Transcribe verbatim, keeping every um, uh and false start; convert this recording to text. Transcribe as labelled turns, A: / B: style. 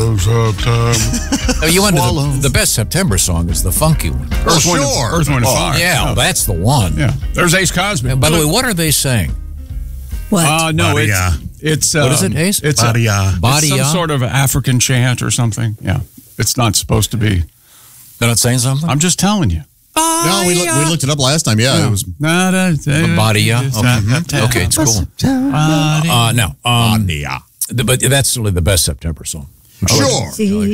A: Oh, you went to the, the best September song is the funky one.
B: Oh,
C: Earth,
B: sure.
C: Wind, and, Earth, Wind, and
B: Oh,
C: Fire.
A: Yeah,
C: yeah.
A: that's the one.
C: Yeah. There's Ace Cosby.
A: And by the way, what are they saying?
D: What?
C: Uh, no,
B: Badia.
C: it's, it's
A: What is
C: um,
A: it, Ace?
C: It's, a,
B: Badia.
C: it's
A: Badia?
C: some sort of African chant or something. Yeah. It's not supposed to be.
A: They're not saying something?
C: I'm just telling you.
B: No, we, loo- we looked it up last time. Yeah,
C: Yeah.
B: it was
A: Badia? Okay, okay, it's cool. Uh, no, um,
B: Badia.
A: the- but that's really the best September song.
B: Sure.
D: See